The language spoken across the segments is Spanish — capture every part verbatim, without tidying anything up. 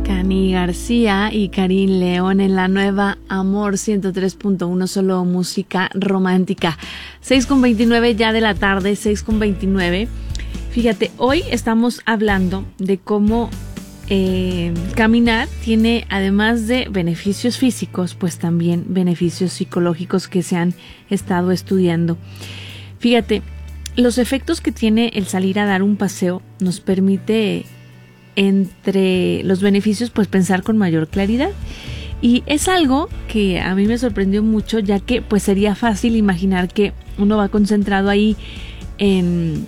Cani García y Karin León en la nueva Amor ciento tres punto uno, solo música romántica. seis con veintinueve ya de la tarde, seis con veintinueve. Fíjate, hoy estamos hablando de cómo eh, caminar tiene, además de beneficios físicos, pues también beneficios psicológicos que se han estado estudiando. Fíjate, los efectos que tiene el salir a dar un paseo nos permite, entre los beneficios, pues pensar con mayor claridad. Y es algo que a mí me sorprendió mucho, ya que pues sería fácil imaginar que uno va concentrado ahí en,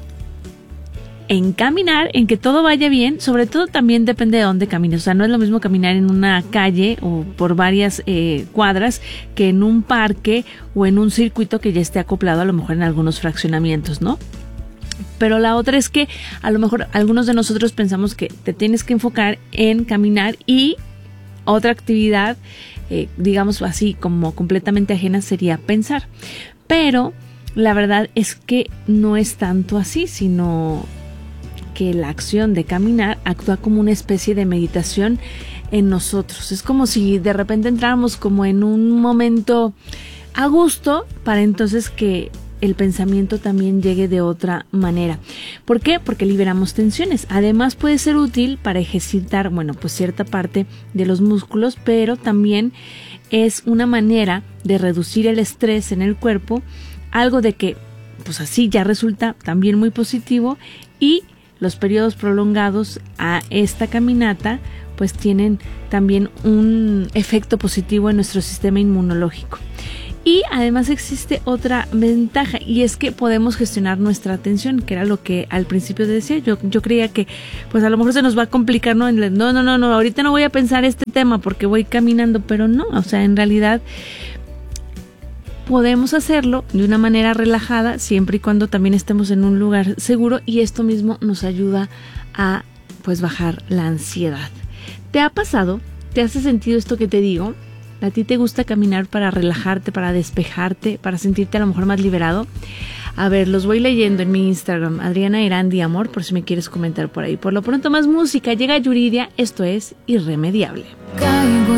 en caminar, en que todo vaya bien. Sobre todo también depende de dónde camines. O sea, no es lo mismo caminar en una calle o por varias eh, cuadras que en un parque o en un circuito que ya esté acoplado a lo mejor en algunos fraccionamientos, ¿no? Pero la otra es que a lo mejor algunos de nosotros pensamos que te tienes que enfocar en caminar, y otra actividad, eh, digamos así, como completamente ajena sería pensar. Pero la verdad es que no es tanto así, sino que la acción de caminar actúa como una especie de meditación en nosotros. Es como si de repente entráramos como en un momento a gusto, para entonces que el pensamiento también llegue de otra manera. ¿Por qué? Porque liberamos tensiones. Además puede ser útil para ejercitar, bueno, pues cierta parte de los músculos, pero también es una manera de reducir el estrés en el cuerpo, algo de que pues así ya resulta también muy positivo. Y los periodos prolongados a esta caminata pues tienen también un efecto positivo en nuestro sistema inmunológico. Y además existe otra ventaja, y es que podemos gestionar nuestra atención, que era lo que al principio decía. Yo, yo creía que pues a lo mejor se nos va a complicar, ¿no? No, no, no, no, ahorita no voy a pensar este tema porque voy caminando, pero no, o sea, en realidad podemos hacerlo de una manera relajada, siempre y cuando también estemos en un lugar seguro, y esto mismo nos ayuda a pues bajar la ansiedad. ¿Te ha pasado? ¿Te hace sentido esto que te digo? ¿A ti te gusta caminar para relajarte, para despejarte, para sentirte a lo mejor más liberado? A ver, los voy leyendo en mi Instagram, Adriana Irandi Amor, por si me quieres comentar por ahí. Por lo pronto, más música. Llega Yuridia, esto es Irremediable. Caigo